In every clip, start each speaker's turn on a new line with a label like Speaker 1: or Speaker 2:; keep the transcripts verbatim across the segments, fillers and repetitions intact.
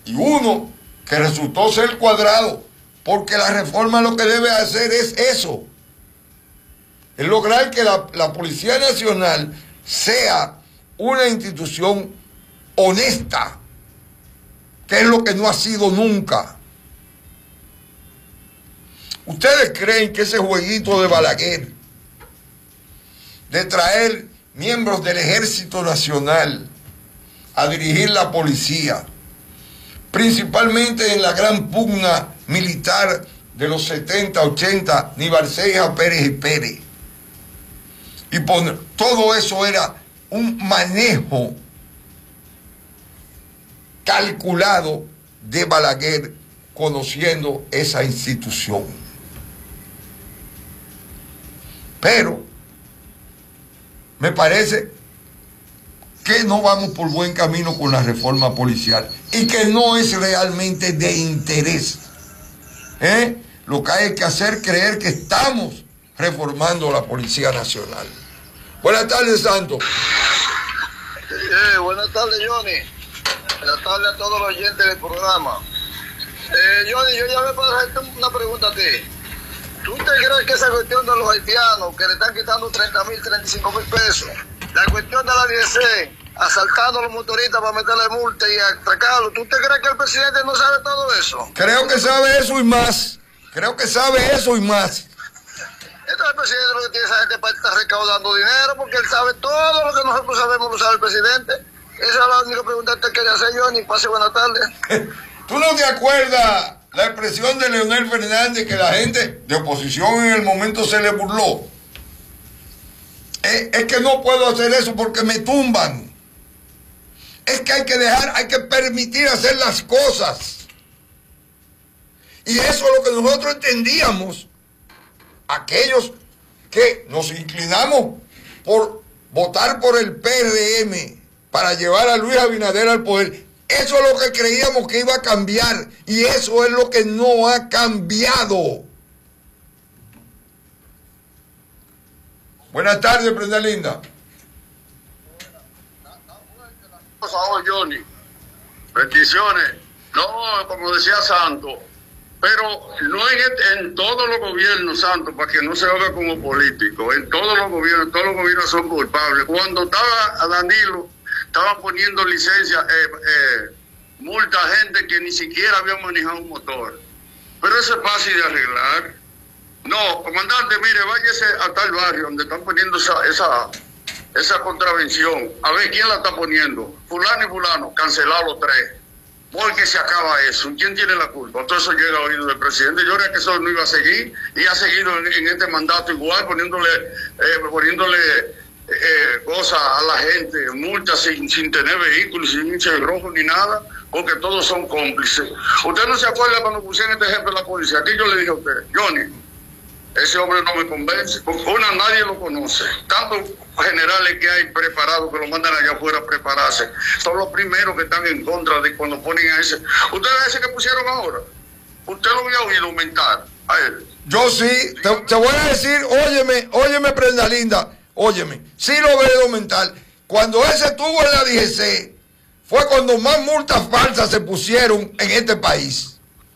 Speaker 1: y uno que resultó ser Cuadrado, porque la reforma lo que debe hacer es eso, es lograr que la, la Policía Nacional sea una institución honesta, que es lo que no ha sido nunca. ¿Ustedes creen que ese jueguito de Balaguer, de traer miembros del Ejército Nacional a dirigir la policía, principalmente en la gran pugna militar de los setenta, ochenta, ni Barceja, Pérez y Pérez, y poner, todo eso era un manejo calculado de Balaguer, conociendo esa institución? Pero me parece que no vamos por buen camino con la reforma policial y que no es realmente de interés. ¿Eh? Lo que hay que hacer es creer que estamos reformando la Policía Nacional. Buenas tardes, Santos.
Speaker 2: Eh, buenas tardes, Johnny. Buenas tardes a todos los oyentes del programa. Eh, Johnny, yo llamé para hacerte una pregunta a ti. ¿Tú te crees que esa cuestión de los haitianos, que le están quitando treinta mil, treinta y cinco mil pesos, la cuestión de la D G C, asaltando a los motoristas para meterle multa y atracarlos, ¿tú te crees que el presidente no sabe todo eso?
Speaker 1: Creo que sabe eso y más. Creo que sabe eso y más.
Speaker 2: Entonces el presidente lo que tiene esa gente para estar recaudando dinero, porque él sabe todo lo que nosotros sabemos, lo sabe el presidente. Esa es la única pregunta que quería hacer, Johnny. Pase buena tarde.
Speaker 1: ¿Tú no te acuerdas la expresión de Leonel Fernández, que la gente de oposición en el momento se le burló? Es, es que no puedo hacer eso porque me tumban. Es que hay que dejar, hay que permitir hacer las cosas. Y eso es lo que nosotros entendíamos, aquellos que nos inclinamos por votar por el P R M para llevar a Luis Abinader al poder. Eso es lo que creíamos que iba a cambiar, y eso es lo que no ha cambiado. Buenas tardes, Prenda Linda.
Speaker 3: Por favor, Johnny, peticiones, no, como decía Santos, pero no en, en todos los gobiernos, Santos, para que no se haga como político, en todos los gobiernos, todos los gobiernos son culpables. Cuando estaba a Danilo, estaban poniendo licencia, eh, eh, multa a gente que ni siquiera había manejado un motor. Pero eso es fácil de arreglar. No, comandante, mire, váyase a tal barrio donde están poniendo esa, esa, esa contravención. A ver, ¿quién la está poniendo? Fulano y fulano, cancelado los tres. Porque se acaba eso. ¿Quién tiene la culpa? Todo eso llega a oído del presidente. Yo creo que eso no iba a seguir, y ha seguido en, en este mandato igual, poniéndole, eh, poniéndole eh, cosas a la gente, multas sin, sin tener vehículos, sin hinchas rojo ni nada, porque todos son cómplices. ¿Usted no se acuerda cuando pusieron este jefe de la policía? Aquí yo le dije a usted, Johnny, ese hombre no me convence, porque una, nadie lo conoce. Tantos generales que hay preparados, que lo mandan allá afuera a prepararse, son los primeros que están en contra de cuando ponen a ese. ¿Usted ve ese que pusieron ahora? ¿Usted lo había oído aumentar a él?
Speaker 1: Yo sí, te, te voy a decir, óyeme, óyeme, Prenda Linda, óyeme, sí lo voy a aumentar. Cuando ese estuvo en la D G C, fue cuando más multas falsas se pusieron en este país.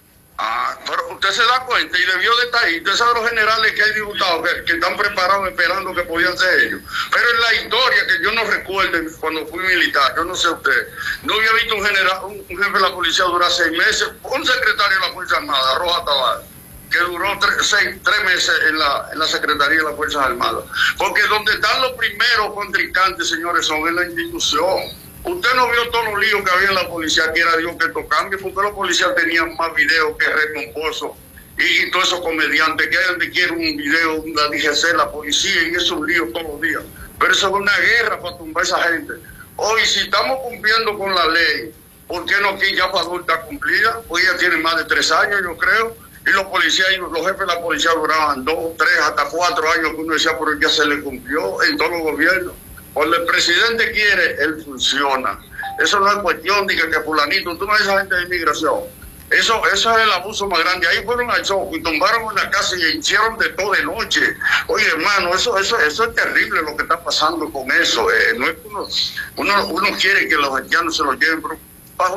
Speaker 3: Ah, pero usted se da cuenta y debió de estar ahí. Usted sabe los generales que hay diputados que, que están preparados esperando que podían ser ellos. Pero en la historia, que yo no recuerdo cuando fui militar, yo no sé usted, no había visto un general, un, un jefe de la policía durar seis meses, un secretario de la Fuerza Armada, Roja Tabar, que duró tres, seis, tres meses en la, en la Secretaría de las Fuerzas Armadas. Porque donde están los primeros contrincantes, señores, son en la institución. Usted no vio todos los líos que había en la policía, que era Dios que esto cambie, porque los policías tenían más videos que Raymond Pozo y, y todos esos comediantes que hay donde quieren un video, la D G C, la policía, y esos líos todos los días. Pero eso es una guerra para tumbar a esa gente. Hoy, si estamos cumpliendo con la ley, ¿por qué no que ya Fadul está cumplida? Hoy ya tiene más de tres años, yo creo, y los policías, los jefes de la policía duraban dos, tres, hasta cuatro años, que uno decía, pero ya se le cumplió en todos los gobiernos. Cuando el presidente quiere, él funciona. Eso no es cuestión de que, que fulanito, tú no eres esa gente de inmigración. Eso, eso es el abuso más grande. Ahí fueron al show y tumbaron una casa y hicieron de todo de noche. Oye, hermano, eso, eso, eso es terrible lo que está pasando con eso. Eh, no es que uno, uno, uno quiere que los haitianos se lo lleven, pero